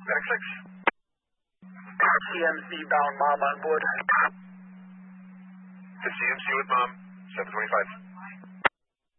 Medic 6. CMC bound mom on board. 50 CMC with mom, 725.